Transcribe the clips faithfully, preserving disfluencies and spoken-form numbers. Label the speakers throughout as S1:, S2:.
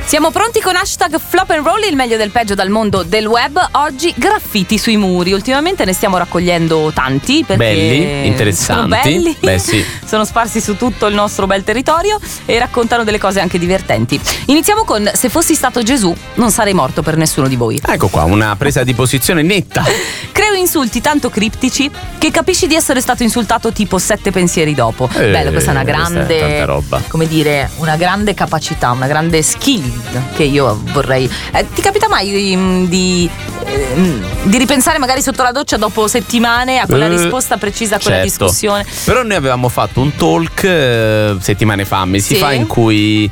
S1: Siamo pronti con hashtag Flop and Roll, il meglio del peggio dal mondo del web. Oggi graffiti sui muri. Ultimamente ne stiamo raccogliendo tanti perché
S2: belli, interessanti.
S1: Sono belli.
S2: Beh, sì.
S1: Sono sparsi su tutto il nostro bel territorio e raccontano delle cose anche divertenti. Iniziamo con: se fossi stato Gesù non sarei morto per nessuno di voi.
S2: Ecco qua, una presa di posizione netta.
S1: Creo insulti tanto criptici che capisci di essere stato insultato tipo sette pensieri dopo.
S2: Eh,
S1: Bello, questa è una grande,
S2: questa è tanta roba.
S1: come dire, una grande capacità, una grande skill che io vorrei. Eh, ti capita mai di, di, eh, di ripensare magari sotto la doccia dopo settimane a quella
S2: eh,
S1: risposta precisa a quella
S2: certo.
S1: discussione?
S2: Però noi avevamo fatto un talk eh, settimane fa, mesi
S1: Sì.
S2: fa, in cui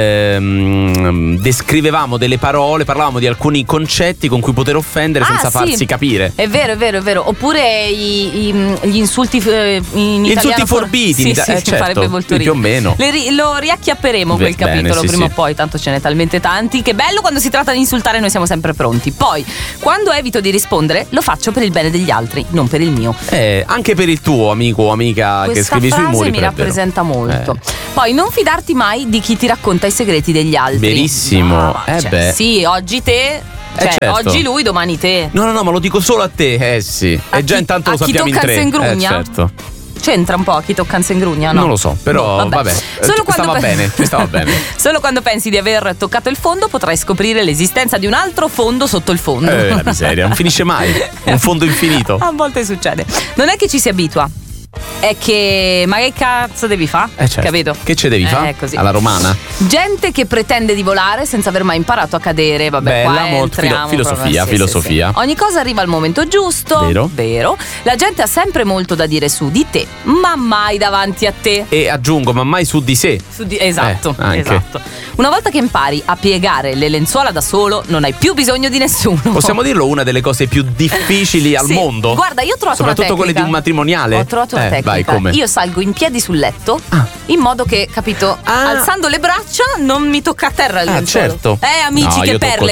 S2: ehm, descrivevamo delle parole, parlavamo di alcuni concetti con cui poter offendere
S1: Ah,
S2: senza
S1: sì.
S2: farsi capire.
S1: È vero, è vero, è vero. Oppure i, i, gli insulti eh, in
S2: Gli
S1: italiano
S2: insulti forbiti,
S1: sì,
S2: in ita-
S1: sì,
S2: eh,
S1: sì,
S2: certo,
S1: farebbe molto
S2: più o
S1: ridere.
S2: meno.
S1: Le ri- lo riacchiapperemo quel
S2: Beh, bene,
S1: capitolo
S2: sì,
S1: prima
S2: sì.
S1: o poi, tanto ce n'è talmente tanti. Che bello quando si tratta di insultare, noi siamo sempre pronti. Poi, quando evito di rispondere, lo faccio per il bene degli altri, non per il mio.
S2: Eh, anche per il tuo amico o amica
S1: Questa
S2: che scrivi sui
S1: frase
S2: muri,
S1: mi
S2: però è vero.
S1: rappresenta molto.
S2: Eh.
S1: Poi, non fidarti mai di chi ti racconta i segreti degli altri.
S2: Verissimo.
S1: No,
S2: Eh
S1: cioè,
S2: beh.
S1: sì, oggi te, cioè,
S2: Eh, certo.
S1: oggi lui, domani te.
S2: No, no, no, ma lo dico solo a te, eh sì.
S1: A
S2: E già
S1: chi-
S2: intanto
S1: a
S2: lo
S1: chi
S2: sappiamo in
S1: tocca
S2: tre.
S1: il sengrugna?
S2: Eh, certo.
S1: C'entra un po' a chi tocca in sengrugna, no?
S2: Non lo so, però
S1: Boh,
S2: vabbè.
S1: Solo
S2: Eh,
S1: quando
S2: stava
S1: pe-
S2: bene, mi stava bene.
S1: Solo quando pensi di aver toccato il fondo potrai scoprire l'esistenza di un altro fondo sotto il fondo.
S2: Eh, la miseria, non finisce mai. Un fondo infinito.
S1: A volte succede. Non è che ci si abitua, è che ma che cazzo devi fare?
S2: Eh, certo.
S1: Capito?
S2: Che ce devi
S1: Eh,
S2: fare?
S1: è così.
S2: Alla romana?
S1: Gente che pretende di volare senza aver mai imparato a cadere. Vabbè,
S2: Bella,
S1: qua
S2: molto
S1: entriamo
S2: filo- filosofia,
S1: proprio, sì,
S2: filosofia.
S1: sì, sì. Ogni cosa arriva al momento giusto.
S2: Vero.
S1: Vero. La gente ha sempre molto da dire su di te, ma mai davanti a te.
S2: E aggiungo, ma mai su di sé.
S1: Su di- esatto,
S2: Eh, anche.
S1: esatto. Una volta che impari a piegare le lenzuola da solo, non hai più bisogno di nessuno.
S2: Possiamo dirlo, una delle cose più difficili al
S1: Sì.
S2: mondo.
S1: Guarda, io ho trovato
S2: Soprattutto
S1: una
S2: quelle
S1: tecnica.
S2: di un matrimoniale.
S1: Ho trovato una
S2: Eh,
S1: tecnica.
S2: vai, come?
S1: Io salgo in piedi sul letto,
S2: Ah.
S1: in modo che, capito,
S2: Ah.
S1: alzando le braccia non mi tocca a terra il
S2: Ah,
S1: lenzuolo.
S2: certo.
S1: Eh, amici,
S2: No,
S1: che
S2: io tocco
S1: perle